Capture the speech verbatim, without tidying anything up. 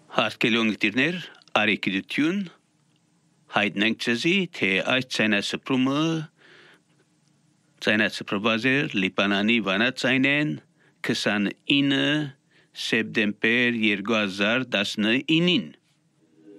Հարգելի ունկնդիրներ, արեգիդություն հայտնենք ձեզի, թե այս ցայնասպրումը ցայնասպրվածեր Լիբանանի վանացայնեն քսանինը սեպտեմբեր երկու հազար տասնինին